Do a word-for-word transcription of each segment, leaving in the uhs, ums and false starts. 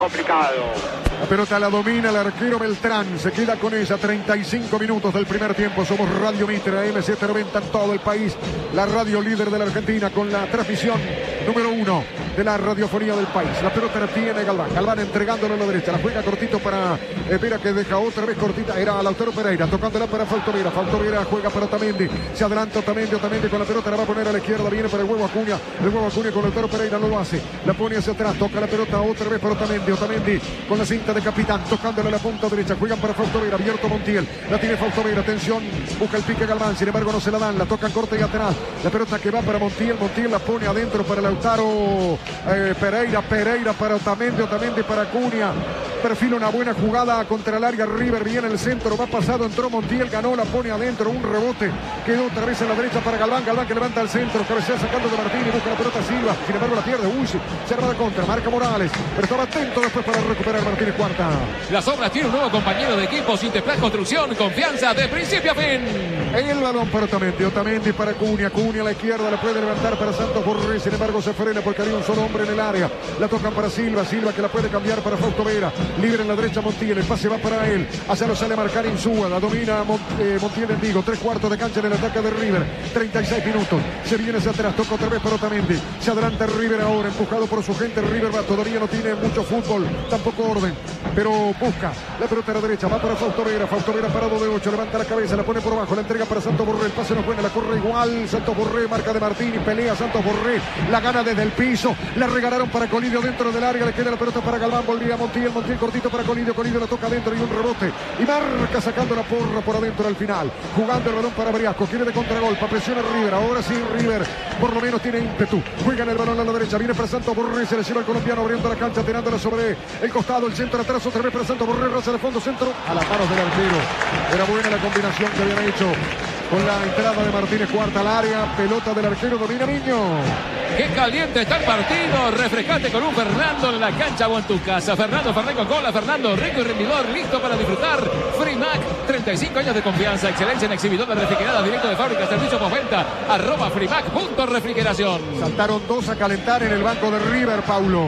complicado. La pelota la domina el arquero Beltrán, se queda con ella. Treinta y cinco minutos del primer tiempo. Somos Radio Mitre, A M setecientos noventa en todo el país, la radio líder de la Argentina, con la transmisión número uno de la radiofonía del país. La pelota la tiene Galván, Galván entregándole a la derecha, la juega cortito para Espera, que deja otra vez cortita, era Lautaro Pereira, tocándola para Fausto Vera, Fausto Vera juega para Otamendi, se adelanta Otamendi, Otamendi con la pelota la va a poner a la izquierda, viene para el huevo Acuña, el huevo Acuña con Lautaro Pereira, no lo hace, la pone hacia atrás, toca la pelota otra vez para Otamendi, Otamendi con la cinta de capitán, tocándole a la punta derecha, juegan para Fausto Vera, abierto Montiel, la tiene Fausto Vera, atención, busca el pique Galván, sin embargo no se la dan, la tocan corta y atrás, la pelota que va para Montiel, Montiel la pone adentro para Lautaro eh, Pereira, Pereira para Otamendi, Otamendi para Acuña, perfila una buena jugada contra el área, River viene el centro, va pasado, entró Montiel, ganó, la pone adentro, un rebote, quedó otra vez en la derecha para Galván, Galván que levanta el centro, cabecea sacando de Martín y busca la pelota Silva, sin embargo la pierde, uy, se arma la contra, marca Morales, pero estaba atento después para recuperar Martínez Cuarta. Las obras tiene un nuevo compañero de equipo, Sinteplas Construcción, confianza de principio a fin. El balón para Otamendi, Otamendi para Acuña, Acuña a la izquierda, la puede levantar para Santos Borré, sin embargo se frena porque había un solo hombre en el área, la tocan para Silva, Silva que la puede cambiar para Fausto Vera, libre en la derecha Montiel, el pase va para él, allá lo sale a marcar Insúa, la domina Mont, eh, Montiel en Vigo, tres cuartos de cancha en el ataque de River, treinta y seis minutos, se viene hacia atrás, toca otra vez para Otamendi, se adelanta River ahora, empujado por su gente, River va, todavía no tiene mucho fútbol, tampoco orden, pero busca la pelota a la derecha, va para Fausto Vera, Fausto Vera parado de ocho, levanta la cabeza, la pone por abajo, la entrega para Santos Borré, el pase no buena, la corre igual, Santos Borré, marca de Martín y pelea Santos Borré, la gana desde el piso, la regalaron para Colidio dentro del área, le queda la pelota para Galván, volvía Montiel, Montiel cortito para Colidio, Colidio la toca adentro y un rebote, y marca sacando la porra por adentro al final, jugando el balón para Briasco, quiere de contragolpe, presiona River, ahora sí River, por lo menos tiene ímpetu, juegan el balón a la derecha, viene para Santos Borré, se le lleva el colombiano abriendo la cancha, tirándola sobre el costado, el centro atrás, otra vez para Santos Borré, raza de fondo, centro, a las manos del arquero, era buena la combinación que habían hecho con la entrada de Martínez Cuarta al área, pelota del arquero, domina Niño. Qué caliente está el partido, refrescate con un Fernando en la cancha o en tu casa. Fernando Fernández con cola, Fernando rico y rendidor, listo para disfrutar. Frimac, treinta y cinco años de confianza, excelencia en exhibidora refrigerada, directo de fábrica, servicio postventa, arroba Frimac, punto refrigeración. Saltaron dos a calentar en el banco de River, Paulo.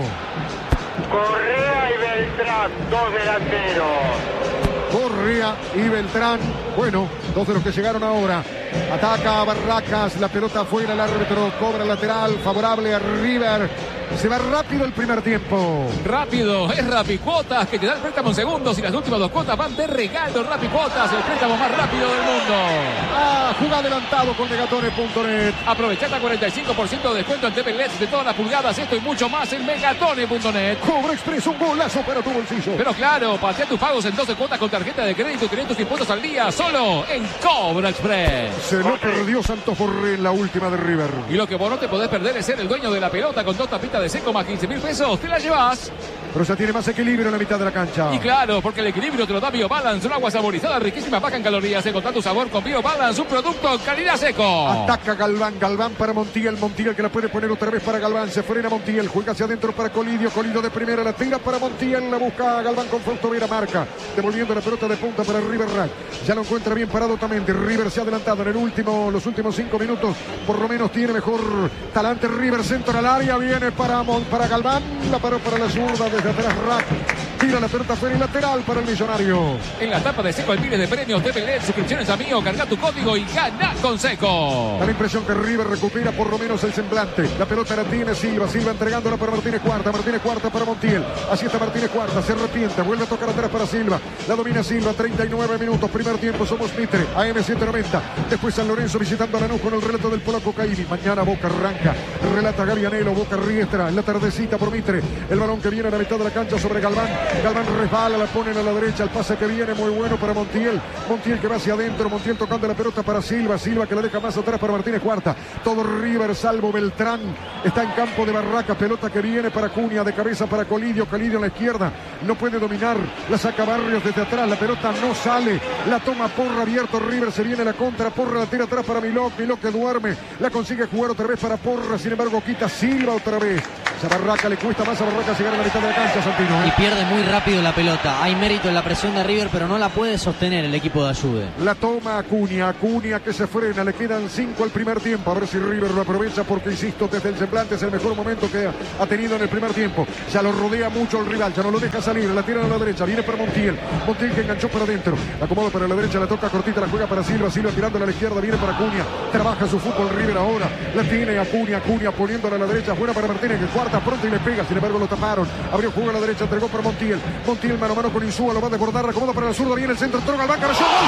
Correa y Beltrán, dos delanteros. Correa y Beltrán, bueno, dos de los que llegaron ahora. Ataca a Barracas, la pelota afuera, el árbitro cobra lateral, favorable a River. Se va rápido el primer tiempo. Rápido, es Rapicuotas que te da el préstamo en segundos y las últimas dos cuotas van de regalo. Rapicuotas, el préstamo más rápido del mundo. Ah, juega adelantado con Megatone punto net. Aprovechá hasta cuarenta y cinco por ciento de descuento en T V L E D de todas las pulgadas, esto y mucho más en Megatone punto net. Cobra Express, un golazo para tu bolsillo. Pero claro, patea tus pagos en doce cuotas con tarjeta de crédito y quinientos impuestos al día, solo en Cobra Express. Se lo perdió Santos Borré en la última de River. Y lo que vos no te podés perder es ser el dueño de la pelota con dos tapitas de seco más quince mil pesos. Te la llevas. Pero ya tiene más equilibrio en la mitad de la cancha. Y claro, porque el equilibrio te lo da BioBalance, un agua saborizada, riquísima, baja en calorías. Encontrá tu sabor con BioBalance, un producto calidad seco. Ataca Galván, Galván para Montiel, Montiel que la puede poner otra vez para Galván, se frena Montiel, juega hacia adentro para Colidio, Colidio de primera, la tira para Montiel, la busca Galván con Fausto Vera, marca, devolviendo la pelota de punta para River Rack. Ya lo encuentra bien parado también, River se ha adelantado en el último, los últimos cinco minutos, por lo menos tiene mejor talante River, centro al área, viene para, para Galván, la paró para la zurda desde atrás Rack. Tira la pelota fuera y lateral para el Millonario. En la tapa de Seco hay miles de premios T V L E D, suscripciones a Mío, carga tu código y gana con Seco. Da la impresión que River recupera por lo menos el semblante. La pelota la tiene Silva, Silva entregándola para Martínez Cuarta, Martínez Cuarta para Montiel. Así está Martínez Cuarta, se arrepiente, vuelve a tocar atrás para Silva. La domina Silva, treinta y nueve minutos, primer tiempo, somos Mitre, A M setecientos noventa. Después San Lorenzo visitando a Lanús con el relato del polaco Caimi. Mañana Boca arranca, relata Gavianelo, Boca Riestra, en la tardecita por Mitre. El balón que viene a la mitad de la cancha sobre Galván. Galván resbala, la ponen a la derecha, el pase que viene muy bueno para Montiel. Montiel que va hacia adentro, Montiel tocando la pelota para Silva, Silva que la deja más atrás para Martínez Cuarta. Todo River salvo Beltrán, está en campo de Barraca, pelota que viene para Acuña, de cabeza para Colidio, Colidio a la izquierda, no puede dominar, la saca Barrios desde atrás, la pelota no sale, la toma Porra abierto, River se viene la contra, Porra la tira atrás para Milok, Milok que duerme, la consigue jugar otra vez para Porra, sin embargo quita Silva otra vez. derecha. Barraca le cuesta más a Barraca llegar a la mitad de la cancha, Santino, ¿eh? Y pierde muy rápido la pelota. Hay mérito en la presión de River, pero no la puede sostener el equipo de Ayude. La toma Acuña, Acuña que se frena, le quedan cinco al primer tiempo. A ver si River lo aprovecha porque, insisto, desde el semblante es el mejor momento que ha tenido en el primer tiempo. Ya lo rodea mucho el rival, ya no lo deja salir, la tira a la derecha, viene para Montiel. Montiel que enganchó para adentro, acomoda para la derecha, la toca cortita, la juega para Silva, Silva tirándola a la izquierda, viene para Acuña. Trabaja su fútbol River ahora, la tiene Acuña, Acuña poniéndola a la derecha, buena para Martínez, que cuarta pronto y le pega, sin embargo lo taparon. Abrió juego a la derecha, entregó para Montiel. Montiel mano a mano con Insúa, lo va a desbordar, acomoda para la zurda, viene el centro, entró Galván, cabeceó, ¡gol!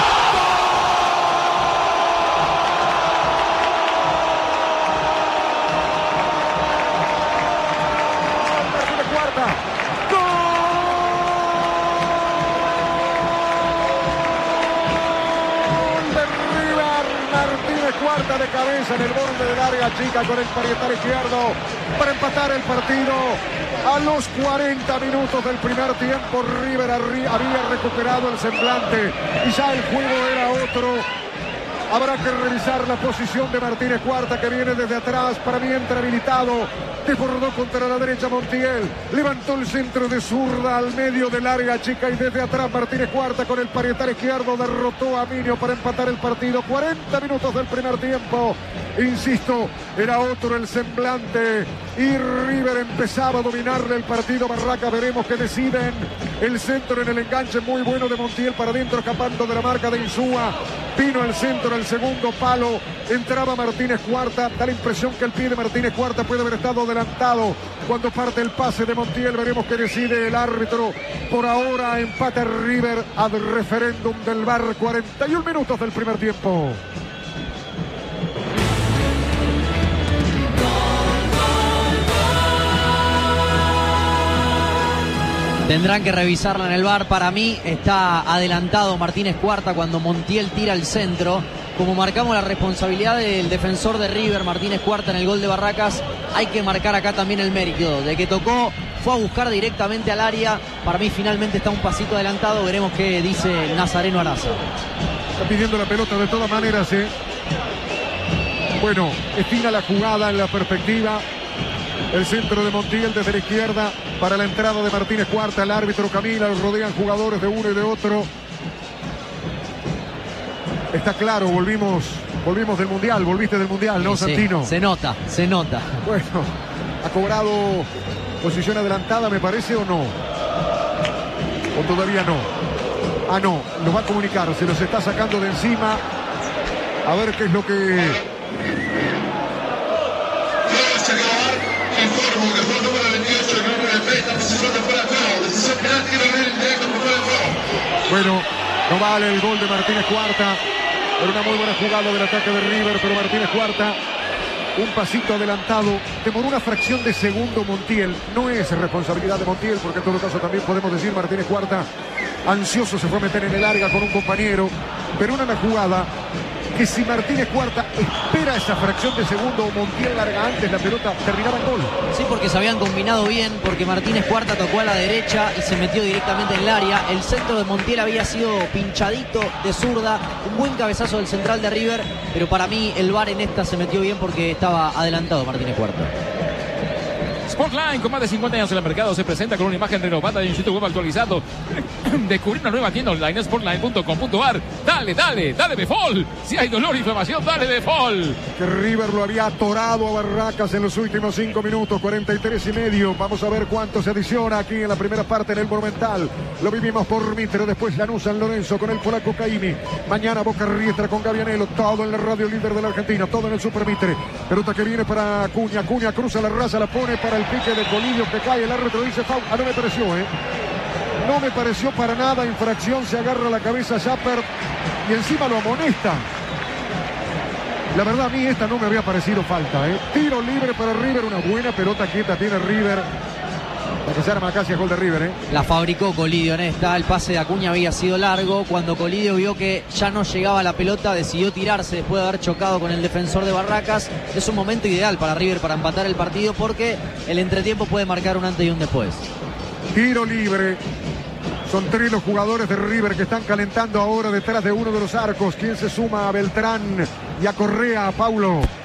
Cuarta de cabeza en el borde del área chica con el parietal izquierdo para empatar el partido. A los cuarenta minutos del primer tiempo, River había recuperado el semblante y ya el juego era otro. Habrá que revisar la posición de Martínez Cuarta, que viene desde atrás. Para mí entra habilitado. Desbordó contra la derecha Montiel. Levantó el centro de zurda al medio del área chica y desde atrás Martínez Cuarta con el parietal izquierdo derrotó a Minio para empatar el partido. cuarenta minutos del primer tiempo. Insisto, era otro el semblante y River empezaba a dominarle el partido. Barraca, veremos que deciden. El centro en el enganche muy bueno de Montiel para adentro, escapando de la marca de Insúa. Vino el centro, el segundo palo. Entraba Martínez Cuarta. Da la impresión que el pie de Martínez Cuarta puede haber estado adelantado cuando parte el pase de Montiel. Veremos qué decide el árbitro. Por ahora empata River ad referéndum del V A R. cuarenta y un minutos del primer tiempo. Tendrán que revisarla en el V A R. Para mí está adelantado Martínez Cuarta cuando Montiel tira el centro. Como marcamos la responsabilidad del defensor de River, Martínez Cuarta, en el gol de Barracas, hay que marcar acá también el mérito de que tocó, fue a buscar directamente al área. Para mí finalmente está un pasito adelantado. Veremos qué dice Nazareno Araza. Está pidiendo la pelota de todas maneras, ¿eh? Bueno, estina la jugada en la perspectiva. El centro de Montiel desde la izquierda para la entrada de Martínez Cuarta. El árbitro camina, los rodean jugadores de uno y de otro. Está claro, volvimos, volvimos del Mundial, volviste del Mundial, ¿no, sí, Santino? Se nota, se nota. Bueno, ha cobrado posición adelantada, me parece, o no. O todavía no. Ah, no, nos va a comunicar, se los está sacando de encima. A ver qué es lo que... Bueno, no vale el gol de Martínez Cuarta. Era una muy buena jugada del ataque de River, pero Martínez Cuarta, un pasito adelantado. Demoró una fracción de segundo Montiel. No es responsabilidad de Montiel, porque en todo caso también podemos decir Martínez Cuarta, ansioso, se fue a meter en el área con un compañero. Pero una jugada que si Martínez Cuarta espera esa fracción de segundo o Montiel larga antes la pelota, terminaba en gol. Sí, porque se habían combinado bien, porque Martínez Cuarta tocó a la derecha y se metió directamente en el área. El centro de Montiel había sido pinchadito de zurda, un buen cabezazo del central de River, pero para mí el V A R en esta se metió bien porque estaba adelantado Martínez Cuarta. Sportline, con más de cincuenta años en el mercado, se presenta con una imagen renovada y un sitio web actualizado. Descubrir una nueva tienda online, sportline punto com punto a r. Dale, dale, dale Befol. Si hay dolor e inflamación, dale Befol. Que River lo había atorado a Barracas en los últimos cinco minutos, cuarenta y tres y medio. Vamos a ver cuánto se adiciona aquí en la primera parte en el Monumental. Lo vivimos por Mitre, después Lanús, San Lorenzo con el polaco Caimi. Mañana Boca Riestra con Gavianelo. Todo en la radio líder de la Argentina, todo en el Super Mitre. Pelota que viene para Acuña. Acuña cruza la raza, la pone para el pique de Colidio que cae. El árbitro dice foul. Ah, no me pareció, ¿eh? No me pareció para nada infracción. Se agarra la cabeza Japper y encima lo amonesta. La verdad, a mí esta no me había parecido falta, ¿eh? Tiro libre para River. Una buena pelota quieta tiene River. La que se arma casi a gol de River, ¿eh? La fabricó Colidio en esta. El pase de Acuña había sido largo. Cuando Colidio vio que ya no llegaba la pelota, decidió tirarse después de haber chocado con el defensor de Barracas. Es un momento ideal para River para empatar el partido, porque el entretiempo puede marcar un antes y un después. Tiro libre. Son tres los jugadores de River que están calentando ahora detrás de uno de los arcos. ¿Quién se suma? A Beltrán y a Correa, a Paulo.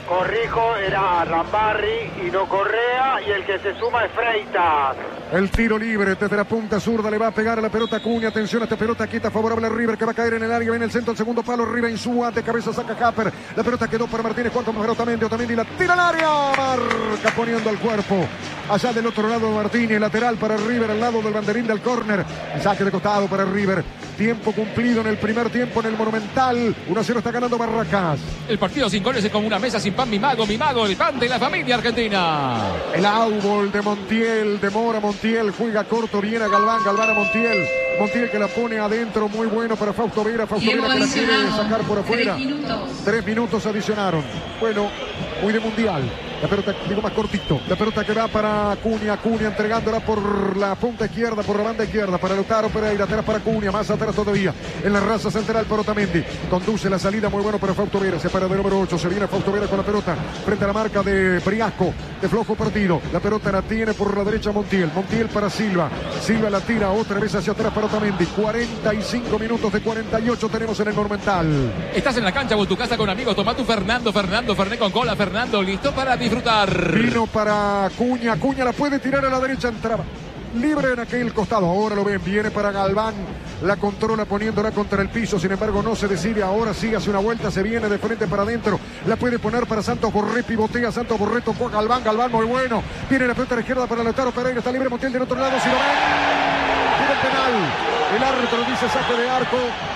corrijo, era Rambarri y no Correa, y el que se suma es Freitas. El tiro libre desde la punta zurda le va a pegar a la pelota Acuña. Atención a esta pelota quieta favorable a River, que va a caer en el área. Viene el centro, el segundo palo. Riva Insúa, de cabeza saca Capper. La pelota quedó para Martínez Cuarto, para Otamendi. Otamendi la tira al área. Marca poniendo al cuerpo. Allá del otro lado Martínez, lateral para River, al lado del banderín del córner. Saque de costado para River. Tiempo cumplido en el primer tiempo en el Monumental. uno a cero está ganando Barracas. El partido sin goles es como una mesa sin pan. Mi mago, mi mago, el pan de la familia argentina. El áubol de Montiel, demora Montiel. Montiel juega corto, viene a Galván, Galván a Montiel. Montiel que la pone adentro, muy bueno para Fausto Vera. Fausto Vera que la quiere sacar por afuera. Tres minutos. Tres minutos adicionaron. Bueno, muy de mundial. La pelota, digo más cortito. La pelota que va para Acuña. Acuña entregándola por la punta izquierda, por la banda izquierda. Para Lautaro Pereira. Atrás para Acuña. Más atrás todavía. En la raza central para Otamendi. Conduce la salida muy bueno para Fausto Vera. Se para de número ocho. Se viene Fausto Vera con la pelota. Frente a la marca de Briasco. De flojo partido. La pelota la tiene por la derecha Montiel. Montiel para Silva. Silva la tira otra vez hacia atrás para Otamendi. cuarenta y cinco minutos de cuarenta y ocho tenemos en el Monumental. Estás en la cancha o en tu casa con amigos. Toma tu Fernando. Fernando. Ferné con cola. Fernando. Listo para disfrutar. Vino para Acuña. Acuña la puede tirar a la derecha. Entraba libre en aquel costado. Ahora lo ven. Viene para Galván. La controla poniéndola contra el piso. Sin embargo, no se decide. Ahora sí hace una vuelta. Se viene de frente para adentro. La puede poner para Santos Borré. Pivotea. Santos Borré tocó a Galván. Galván muy bueno. Viene la pelota a la izquierda para Lautaro Pereira. Está libre Montiel del otro lado. Si lo ven. Tira el penal. El árbitro dice saque de arco.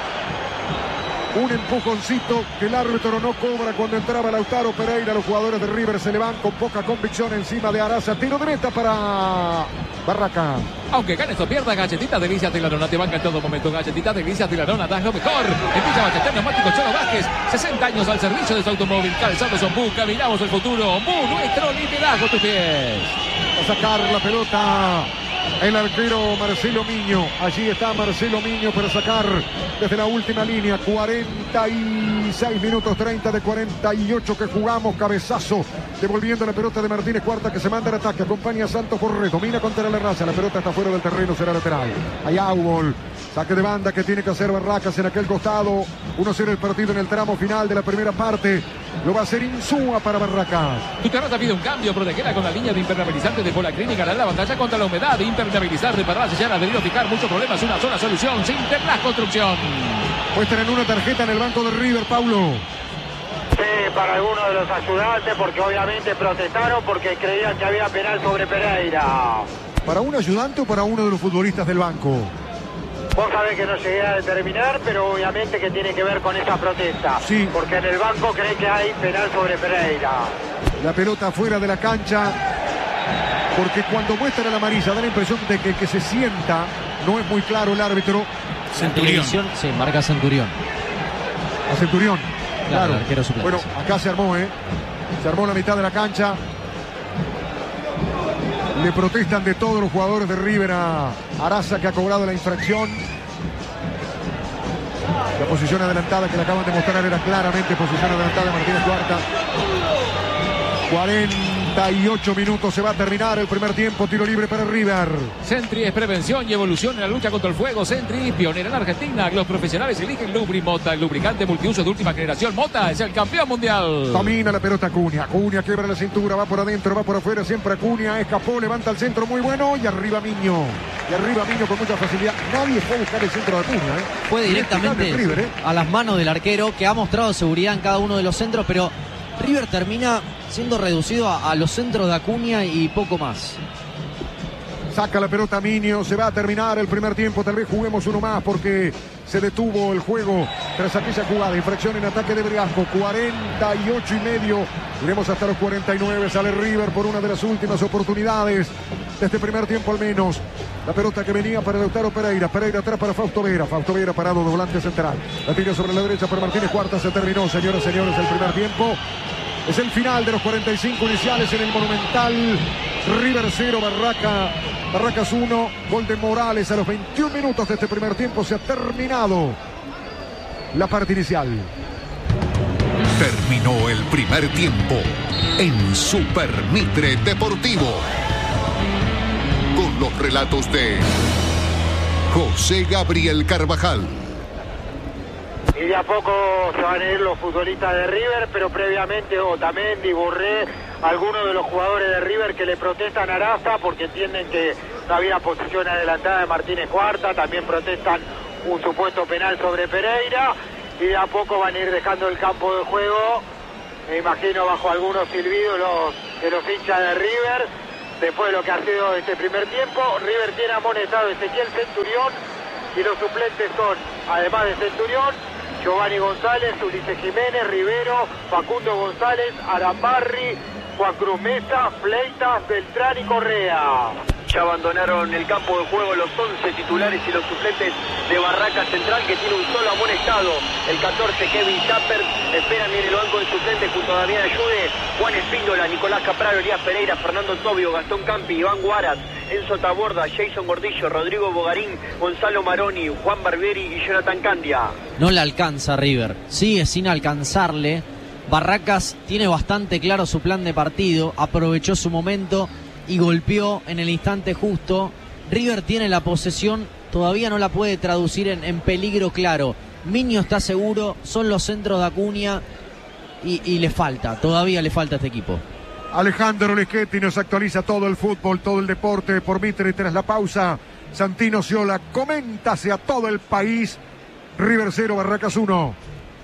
Un empujoncito que el árbitro no cobra cuando entraba Lautaro Pereira. Los jugadores de River se le van con poca convicción encima de Araza. Tiro de meta para Barraca. Aunque ganes o pierdas, Galletita Delicia Tilarona te banca en todo momento. Galletita Delicia Tilarona, das lo mejor. Empieza Ballester Neumático Cholo Vázquez. sesenta años al servicio de su automóvil. Calzados Ombú, caminamos el futuro. Ombú, nuestro liderazgo, tus pies. Va a sacar la pelota el arquero Marcelo Miño. Allí está Marcelo Miño para sacar desde la última línea. cuarenta y seis minutos treinta de cuarenta y ocho que jugamos. Cabezazo devolviendo la pelota de Martínez Cuarta, que se manda al ataque. Acompaña a Santos Borré. Domina contra la raza. La pelota está fuera del terreno. Será lateral. Hay Aubol. Saque de banda que tiene que hacer Barracas en aquel costado. uno a cero el partido en el tramo final de la primera parte. Lo va a hacer Insúa para Barracas. Tu terraza pide un cambio. Protegela con la línea de impermeabilizante de Polaclin y ganar la batalla contra la humedad. Impermeabilizar, reparar, sellar, adherir, fijar. Muchos problemas. Una sola solución. Sinterglass Construcción. Muestran una tarjeta en el banco de River, Paulo. Sí, para algunos de los ayudantes, porque obviamente protestaron porque creían que había penal sobre Pereira. ¿Para un ayudante o para uno de los futbolistas del banco? Vos sabés que no llegué a determinar, pero obviamente que tiene que ver con esa protesta. Sí. Porque en el banco creen que hay penal sobre Pereira. La pelota fuera de la cancha. Porque cuando muestran la amarilla da la impresión de que el que se sienta, no es muy claro el árbitro. Centurión. Sí, marca Centurión. A Centurión. Claro, Claro. el arquero suplente. Bueno, acá se armó, ¿eh? Se armó la mitad de la cancha. Le protestan de todos los jugadores de River a Araza, que ha cobrado la infracción. La posición adelantada que le acaban de mostrar era claramente posición adelantada de Martínez Cuarta. cuarenta y ocho minutos se va a terminar el primer tiempo. Tiro libre para River. Sentry es prevención y evolución en la lucha contra el fuego. Sentry, pionera en Argentina. Los profesionales eligen Lubri Mota, el lubricante multiuso de última generación. Mota es el campeón mundial. Domina la pelota Acuña. Acuña quiebra la cintura, va por adentro, va por afuera. Siempre Acuña escapó, levanta el centro muy bueno. Y arriba Miño. Y arriba Miño con mucha facilidad. Nadie fue a buscar el centro de Acuña, ¿eh? Fue directamente River, ¿eh? a las manos del arquero, que ha mostrado seguridad en cada uno de los centros, pero River termina siendo reducido a, a los centros de Acuña y poco más. Saca la pelota Miño, se va a terminar el primer tiempo. Tal vez juguemos uno más porque se detuvo el juego tras aquella jugada. Infracción en ataque de Briasco. cuarenta y ocho y medio. Iremos hasta los cuarenta y nueve. Sale River por una de las últimas oportunidades de este primer tiempo al menos. La pelota que venía para Lautaro Pereira. Pereira atrás para Fausto Vera. Fausto Vera parado de volante central. La tira sobre la derecha para Martínez Cuarta. Se terminó, señoras y señores, el primer tiempo. Es el final de los cuarenta y cinco iniciales en el Monumental. River cero, Barraca, Barracas uno. Gol de Morales a los veintiún minutos de este primer tiempo. Se ha terminado la parte inicial. Terminó el primer tiempo en Super Mitre Deportivo. Con los relatos de José Gabriel Carvajal, y de a poco se van a ir los futbolistas de River, pero previamente Otamendi, Borré, algunos de los jugadores de River que le protestan a Araza porque entienden que no había posición adelantada de Martínez Cuarta, también protestan un supuesto penal sobre Pereira, y de a poco van a ir dejando el campo de juego, me imagino bajo algunos silbidos los, de los hinchas de River. Después de lo que ha sido este primer tiempo, River tiene amonestado Ezequiel Centurión y los suplentes son, además de Centurión, Giovanni González, Ulises Jiménez, Rivero, Facundo González, Arambarri, Juan Cruz Mesa, Fleitas, Beltrán y Correa. Ya abandonaron el campo de juego los once titulares y los suplentes de Barracas Central, que tiene un solo amonestado, el catorce Kevin Tapper. Esperan en el banco de suplentes junto a Damián Ayude, Juan Espíndola, Nicolás Capraro, Elías Pereira, Fernando Tobio, Gastón Campi, Iván Guaras, Enzo Taborda, Jason Gordillo, Rodrigo Bogarín, Gonzalo Maroni, Juan Barbieri y Jonathan Candia. No le alcanza River, sigue sin alcanzarle. Barracas tiene bastante claro su plan de partido, aprovechó su momento y golpeó en el instante justo. River tiene la posesión, todavía no la puede traducir en, en peligro claro. Miño está seguro, son los centros de Acuña y, y le falta, todavía le falta a este equipo. Alejandro Leschetti nos actualiza todo el fútbol, todo el deporte por Mitre. Tras la pausa, Santino Ciola comenta hacia todo el país. River cero, Barracas uno.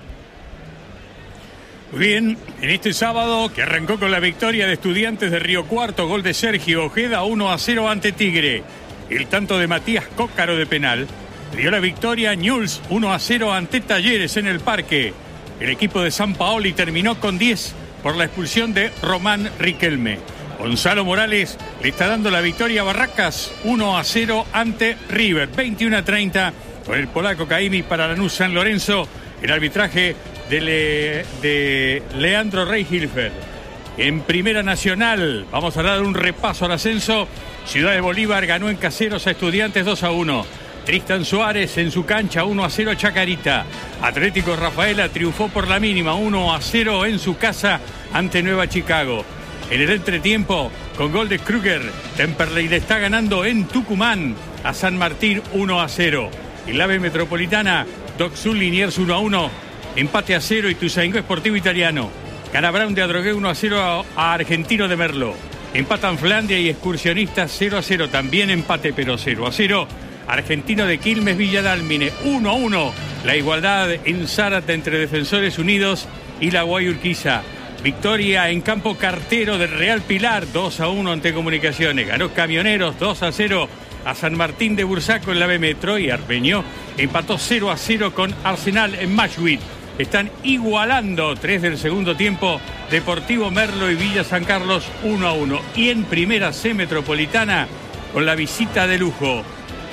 Muy bien, en este sábado que arrancó con la victoria de Estudiantes de Río Cuarto, gol de Sergio Ojeda, uno a cero ante Tigre. El tanto de Matías Cócaro de penal dio la victoria a Newell's, uno a cero ante Talleres en el Parque. El equipo de San Paoli terminó con diez por la expulsión de Román Riquelme. Gonzalo Morales le está dando la victoria a Barracas, uno a cero ante River, veintiuno a treinta con el polaco Caimi para Lanús San Lorenzo. El arbitraje de, Le, de Leandro Rey-Hilfer. En Primera Nacional, vamos a dar un repaso al ascenso. Ciudad de Bolívar ganó en Caseros a Estudiantes dos a uno. Tristan Suárez en su cancha uno a cero a Chacarita. Atlético Rafaela triunfó por la mínima uno a cero en su casa ante Nueva Chicago. En el entretiempo, con gol de Kruger, Temperley le está ganando en Tucumán a San Martín uno a cero. En la B Metropolitana, Doxul Liniers uno a uno. Empate a cero y Ituzaingó Sportivo Italiano. Gana Brown de Adrogué uno a cero a, a Argentino de Merlo. Empatan Flandia y Excursionistas cero a cero. También empate, pero cero a cero. Argentino de Quilmes Villadálmine uno a uno. La igualdad en Zárate entre Defensores Unidos y la Guayurquiza. Victoria en campo Cartero del Real Pilar dos a uno ante Comunicaciones. Ganó Camioneros dos a cero a San Martín de Bursaco en la B Metro y Arpeño empató cero a cero con Arsenal en Mashwit. Están igualando tres del segundo tiempo Deportivo Merlo y Villa San Carlos uno a uno. Y en Primera C Metropolitana, con la visita de lujo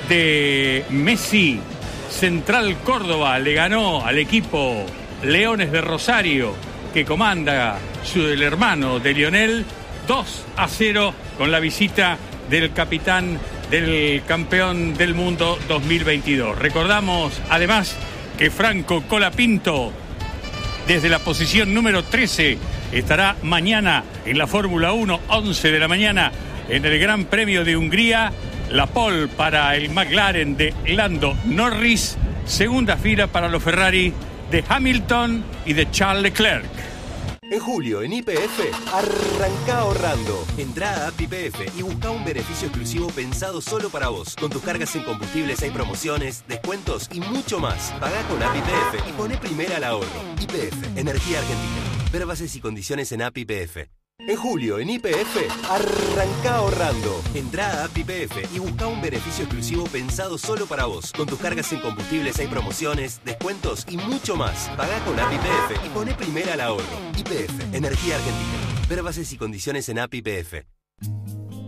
de Messi, Central Córdoba le ganó al equipo Leones de Rosario, que comanda su, el hermano de Lionel, dos a cero con la visita del capitán del campeón del mundo dos mil veintidós. Recordamos además que Franco Colapinto, desde la posición número trece, estará mañana en la Fórmula uno, once de la mañana, en el Gran Premio de Hungría. La pole para el McLaren de Lando Norris, segunda fila para los Ferrari de Hamilton y de Charles Leclerc. En julio, en Y P F, arranca ahorrando. Entrá a App Y P F y busca un beneficio exclusivo pensado solo para vos. Con tus cargas en combustibles hay promociones, descuentos y mucho más. Pagá con App Y P F y poné primera al ahorro. Y P F, Energía Argentina. Ver bases y condiciones en App Y P F. En julio, en Y P F, arranca ahorrando. Entrá a App Y P F y busca un beneficio exclusivo pensado solo para vos. Con tus cargas en combustibles hay promociones, descuentos y mucho más. Pagá con App Y P F y poné primera al ahorro. Y P F, Energía Argentina. Ver bases y condiciones en App Y P F.